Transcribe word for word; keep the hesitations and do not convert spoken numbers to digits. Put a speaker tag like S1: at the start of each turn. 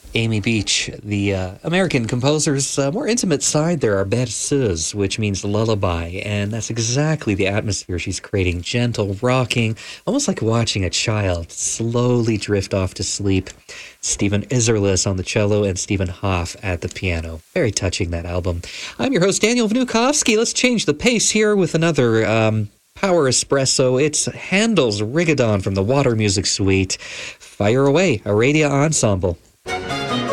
S1: Amy Beach, the uh, American composer's uh, more intimate side there are berceuse, which means lullaby, and that's exactly the atmosphere she's creating. Gentle, rocking, almost like watching a child slowly drift off to sleep. Stephen Isserlis on the cello and Stephen Hoff at the piano. Very touching, that album. I'm your host, Daniel Vnukovsky. Let's change the pace here with another um, power espresso. It's Handel's Rigodon from the Water Music Suite. Fire away, Aradia Ensemble.